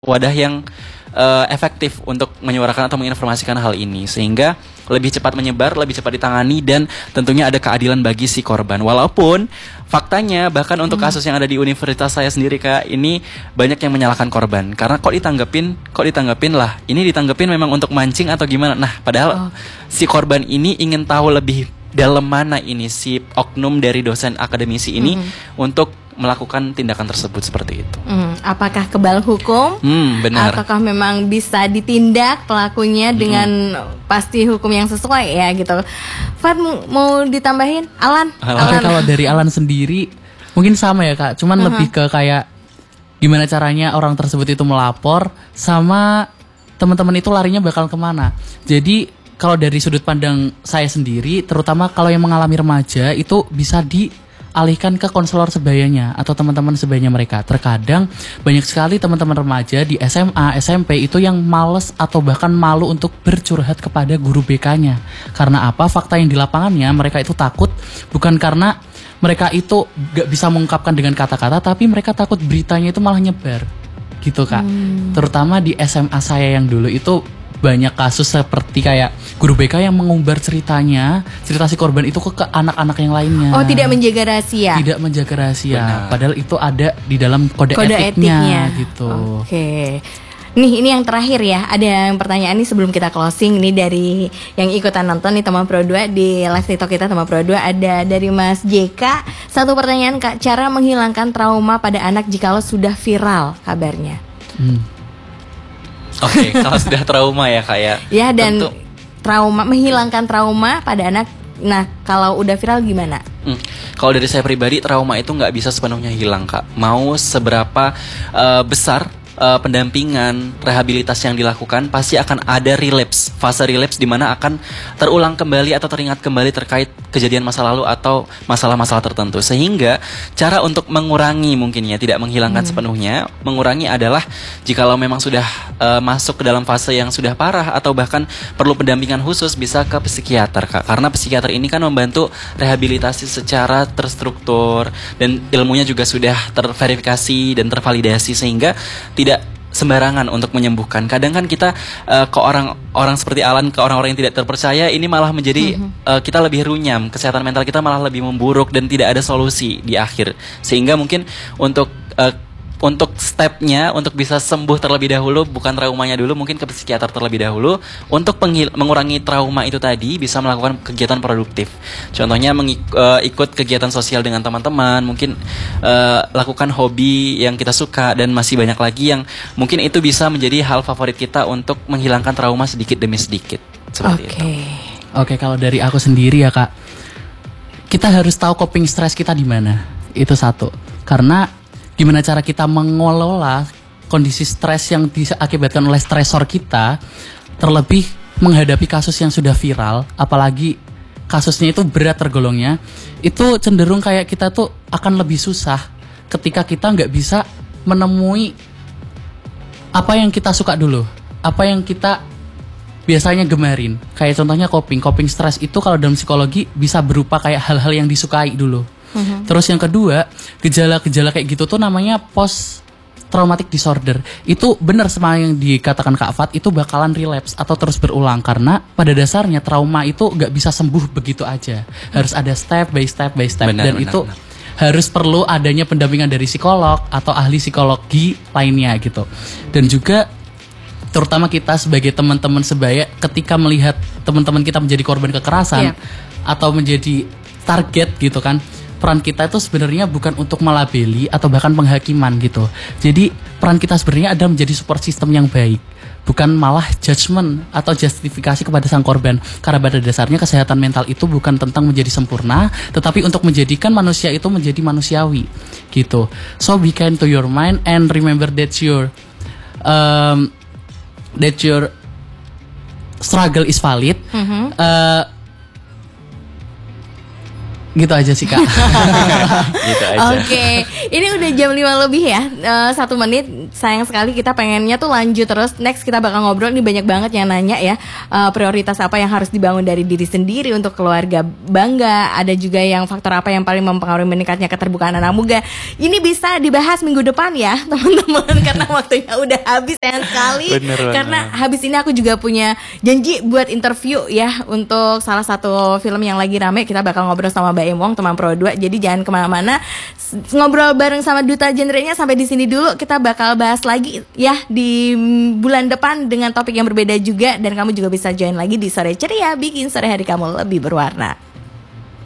wadah yang efektif untuk menyuarakan atau menginformasikan hal ini sehingga lebih cepat menyebar, lebih cepat ditangani dan tentunya ada keadilan bagi si korban. Walaupun faktanya bahkan untuk kasus yang ada di universitas saya sendiri Kak, ini banyak yang menyalahkan korban karena kok ditanggepin lah. Ini ditanggepin memang untuk mancing atau gimana. Nah, padahal si korban ini ingin tahu lebih dalam mana ini si oknum dari dosen akademisi ini untuk melakukan tindakan tersebut seperti itu. Apakah kebal hukum? Benar. Ataukah memang bisa ditindak pelakunya dengan pasti hukum yang sesuai ya gitu. Fat mau ditambahin? Alan? Kalau dari Alan sendiri mungkin sama ya Kak, cuman lebih ke kayak gimana caranya orang tersebut itu melapor sama teman-teman itu larinya bakal kemana. Jadi kalau dari sudut pandang saya sendiri, terutama kalau yang mengalami remaja itu bisa dialihkan ke konselor sebayanya atau teman-teman sebayanya mereka. Terkadang banyak sekali teman-teman remaja di SMA, SMP itu yang males atau bahkan malu untuk bercurhat kepada guru BK-nya. Karena apa? Fakta yang di lapangannya mereka itu takut bukan karena mereka itu gak bisa mengungkapkan dengan kata-kata, tapi mereka takut beritanya itu malah nyebar. Gitu Kak. Terutama di SMA saya yang dulu itu banyak kasus seperti kayak guru BK yang mengumbar cerita si korban itu ke anak-anak yang lainnya. Oh, tidak menjaga rahasia. Tidak menjaga rahasia. Benar. Padahal itu ada di dalam kode etiknya gitu. Oke. Nih, ini yang terakhir ya. Ada yang pertanyaan nih sebelum kita closing. Ini dari yang ikutan nonton nih teman Pro 2 di live TikTok kita teman Pro 2. Ada dari Mas JK. Satu pertanyaan Kak, cara menghilangkan trauma pada anak jikalau sudah viral kabarnya. Oke, kalau sudah trauma ya Kak ya. Ya, dan menghilangkan trauma pada anak. Nah, kalau udah viral gimana? Kalau dari saya pribadi, trauma itu nggak bisa sepenuhnya hilang Kak. Mau seberapa besar pendampingan, rehabilitasi yang dilakukan, pasti akan ada relapse, fase relapse di mana akan terulang kembali atau teringat kembali terkait kejadian masa lalu atau masalah-masalah tertentu. Sehingga cara untuk mengurangi mungkin ya, tidak menghilangkan sepenuhnya, mengurangi adalah jikalau memang sudah masuk ke dalam fase yang sudah parah atau bahkan perlu pendampingan khusus, bisa ke psikiater Kak. Karena psikiater ini kan membantu rehabilitasi secara terstruktur dan ilmunya juga sudah terverifikasi dan tervalidasi sehingga tidak sembarangan untuk menyembuhkan. Kadang kan kita ke orang seperti Alan, ke orang-orang yang tidak terpercaya, ini malah menjadi kita lebih runyam, kesehatan mental kita malah lebih memburuk dan tidak ada solusi di akhir. Sehingga mungkin untuk stepnya, untuk bisa sembuh terlebih dahulu, bukan traumanya dulu, mungkin ke psikiater terlebih dahulu. Untuk mengurangi trauma itu tadi, bisa melakukan kegiatan produktif. Contohnya ikut kegiatan sosial dengan teman-teman, mungkin lakukan hobi yang kita suka, dan masih banyak lagi yang mungkin itu bisa menjadi hal favorit kita untuk menghilangkan trauma sedikit demi sedikit. Seperti itu. Oke, kalau dari aku sendiri ya Kak, kita harus tahu coping stress kita di mana. Itu satu. Karena gimana cara kita mengelola kondisi stres yang diakibatkan oleh stresor kita, terlebih menghadapi kasus yang sudah viral, apalagi kasusnya itu berat tergolongnya, itu cenderung kayak kita tuh akan lebih susah ketika kita nggak bisa menemui apa yang kita suka dulu, apa yang kita biasanya gemarin. Kayak contohnya coping stres itu kalau dalam psikologi bisa berupa kayak hal-hal yang disukai dulu. Terus yang kedua, gejala-gejala kayak gitu tuh namanya post traumatic disorder. Itu benar sama yang dikatakan Kak Fat, itu bakalan relapse atau terus berulang. Karena pada dasarnya trauma itu gak bisa sembuh begitu aja. Harus ada step by step. Dan itu harus perlu adanya pendampingan dari psikolog atau ahli psikologi lainnya gitu. Dan juga terutama kita sebagai teman-teman sebaya, ketika melihat teman-teman kita menjadi korban kekerasan atau menjadi target gitu kan, peran kita itu sebenarnya bukan untuk melabeli atau bahkan penghakiman gitu. Jadi peran kita sebenarnya adalah menjadi support system yang baik, bukan malah judgement atau justifikasi kepada sang korban. Karena pada dasarnya kesehatan mental itu bukan tentang menjadi sempurna, tetapi untuk menjadikan manusia itu menjadi manusiawi gitu. So be kind to your mind and remember that your struggle is valid. Gitu aja sih, Kak. Gitu aja. Oke, ini udah jam 5 lebih ya, 1 menit. Sayang sekali, kita pengennya tuh lanjut terus. Next kita bakal ngobrol, ini banyak banget yang nanya ya, prioritas apa yang harus dibangun dari diri sendiri untuk keluarga bangga. Ada juga yang faktor apa yang paling mempengaruhi meningkatnya keterbukaan anak muda. Ini bisa dibahas minggu depan ya teman-teman, karena waktunya udah habis sayang sekali. Bener. Karena habis ini aku juga punya janji buat interview ya untuk salah satu film yang lagi rame. Kita bakal ngobrol sama Mbak Emong, teman Pro 2. Jadi jangan kemana-mana, ngobrol bareng sama Duta Genrenya sampai di sini dulu. Kita bakal bahas lagi ya di bulan depan dengan topik yang berbeda juga. Dan kamu juga bisa join lagi di Sore Ceria, bikin sore hari kamu lebih berwarna.